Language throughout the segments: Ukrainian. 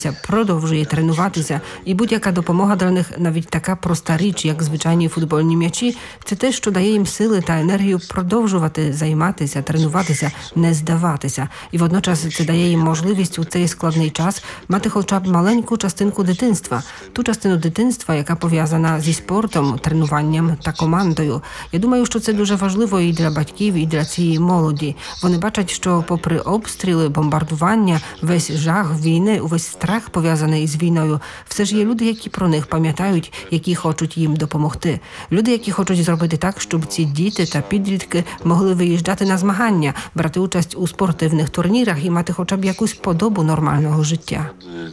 продовжує тренуватися, і будь-яка допомога для них, навіть така проста річ, як звичайні футбольні м'ячі, це те, що дає їм сили та енергію продовжувати займатися, тренуватися, не здаватися. І водночас це дає їм можливість у цей складний час мати хоча б маленьку частинку дитинства. Ту частину дитинства, яка пов'язана зі спортом, тренуванням та командою. Я думаю, що це дуже важливо і для батьків, і для цієї молоді. Вони бачать, що попри обстріли, бомбардування, весь жах війни, увесь страх, пов'язаний із війною, все ж є люди, які про них пам'ятають, які хочуть їм допомогти. Люди, які хочуть зробити так, щоб ці діти та підлітки могли виїжджати на змагання, брати участь у спортивних турнірах і мати хоча б якусь подобу нормального життя.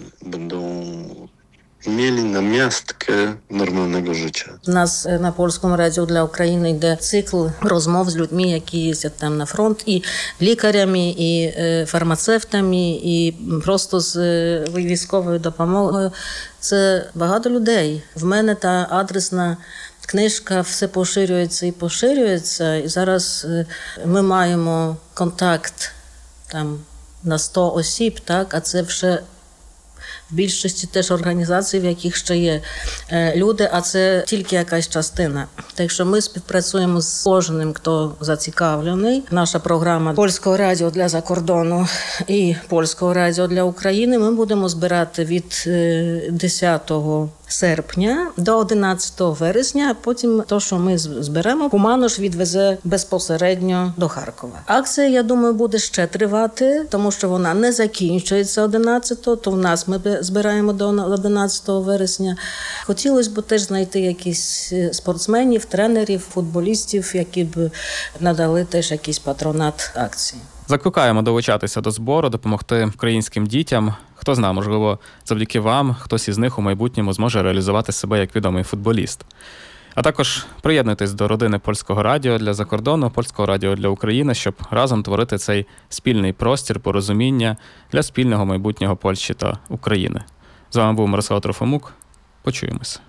Mieli namiastkę normalnego życia. У нас на Польському радіо для України йде цикл розмов з людьми, які їздять там на фронт, і лікарями, і фармацевтами, і просто з військовою допомогою. Це багато людей. В мене та адресна книжка все поширюється і поширюється. І зараз ми маємо контакт там на 100 осіб, так, а це вже в більшості теж організацій, в яких ще є люди, а це тільки якась частина. Так що ми співпрацюємо з кожним, хто зацікавлений. Наша програма Польського радіо для закордону і Польського радіо для України ми будемо збирати від 10 серпня до 11 вересня, а потім то, що ми зберемо, Куманош відвезе безпосередньо до Харкова. Акція, я думаю, буде ще тривати, тому що вона не закінчується 11-го, то в нас ми збираємо до 11 вересня. Хотілося б теж знайти якісь спортсменів, тренерів, футболістів, які б надали теж якийсь патронат акції. Закликаємо долучатися до збору, допомогти українським дітям. Хто знає, можливо, завдяки вам хтось із них у майбутньому зможе реалізувати себе як відомий футболіст. А також приєднуйтесь до родини Польського радіо для закордону, Польського радіо для України, щоб разом творити цей спільний простір, порозуміння для спільного майбутнього Польщі та України. З вами був Мирослав Трофимук. Почуємося.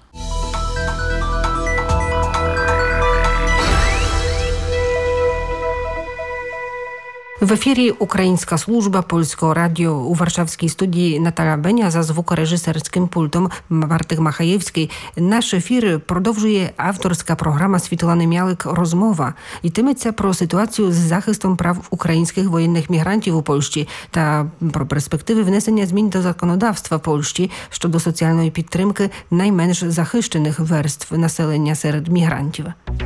В ефірі Українська служба Польського радіо. У Варшавській студії Наталя Беня, за звукорежисерським пультом Мартик Махаєвський. Наш ефір продовжує авторська програма Світлани Мялик «Розмова». Йтиметься про ситуацію з захистом прав українських воєнних мігрантів у Польщі та про перспективи внесення змін до законодавства Польщі щодо соціальної підтримки найменш захищених верств населення серед мігрантів.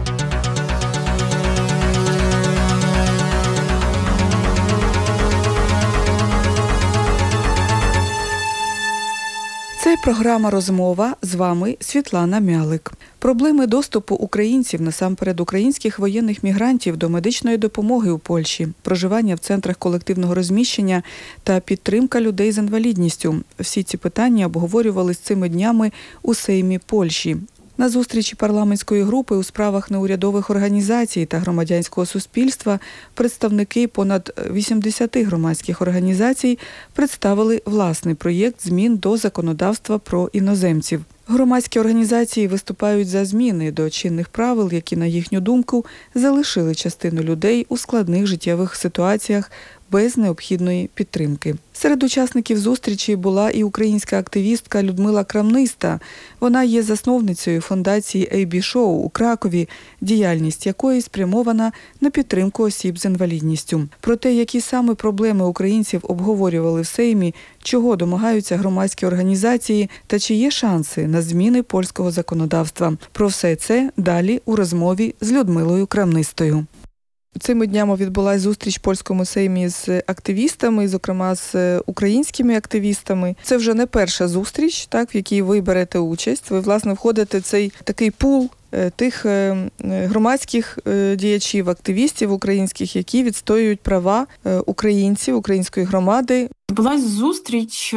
Це програма «Розмова», з вами Світлана Мялик. Проблеми доступу українців, насамперед українських воєнних мігрантів, до медичної допомоги у Польщі, проживання в центрах колективного розміщення та підтримка людей з інвалідністю. Всі ці питання обговорювались цими днями у Сеймі Польщі. На зустрічі парламентської групи у справах неурядових організацій та громадянського суспільства представники понад 80 громадських організацій представили власний проєкт змін до законодавства про іноземців. Громадські організації виступають за зміни до чинних правил, які, на їхню думку, залишили частину людей у складних життєвих ситуаціях без необхідної підтримки. Серед учасників зустрічі була і українська активістка Людмила Крамниста. Вона є засновницею фондації AB Show у Кракові, діяльність якої спрямована на підтримку осіб з інвалідністю. Про те, які саме проблеми українців обговорювали в Сеймі, чого домагаються громадські організації та чи є шанси на зміни польського законодавства. Про все це далі у розмові з Людмилою Крамнистою. Цими днями відбулася зустріч в польському сеймі з активістами, зокрема з українськими активістами. Це вже не перша зустріч, так, в якій ви берете участь. Ви, власне, входите в цей такий пул тих громадських діячів, активістів українських, які відстоюють права українців, української громади. Відбулася зустріч.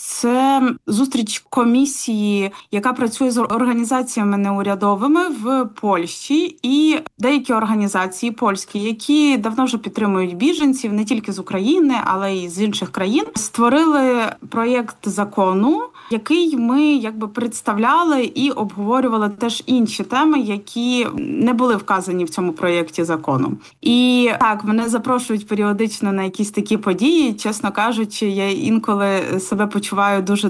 Це зустріч комісії, яка працює з організаціями неурядовими в Польщі, і деякі організації польські, які давно вже підтримують біженців не тільки з України, але й з інших країн, створили проєкт закону, який ми представляли і обговорювали теж інші теми, які не були вказані в цьому проєкті закону. І так, мене запрошують періодично на якісь такі події, чесно кажучи, кажучи, я інколи себе почуваю дуже